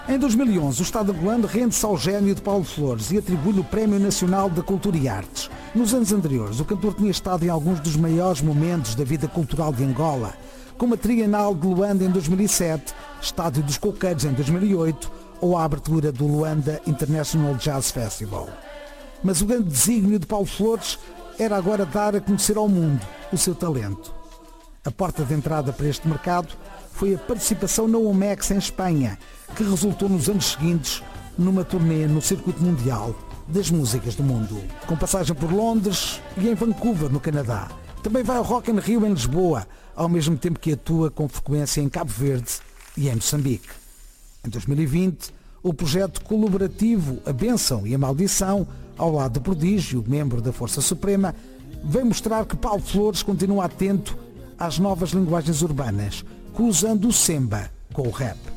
Em 2011, o Estado angolano rende-se ao gênio de Paulo Flores e atribui-lhe o Prémio Nacional da Cultura e Artes. Nos anos anteriores, o cantor tinha estado em alguns dos maiores momentos da vida cultural de Angola, como a Trienal de Luanda em 2007, Estádio dos Coqueiros em 2008 ou a abertura do Luanda International Jazz Festival. Mas o grande desígnio de Paulo Flores era agora dar a conhecer ao mundo o seu talento. A porta de entrada para este mercado foi a participação na OMEX em Espanha, que resultou nos anos seguintes numa turnê no circuito mundial das músicas do mundo, com passagem por Londres e em Vancouver, no Canadá. Também vai ao Rock in Rio em Lisboa, ao mesmo tempo que atua com frequência em Cabo Verde e em Moçambique. Em 2020, o projeto colaborativo A Bênção e a Maldição, ao lado do Prodígio, membro da Força Suprema, vem mostrar que Paulo Flores continua atento às novas linguagens urbanas, cruzando o semba com o rap.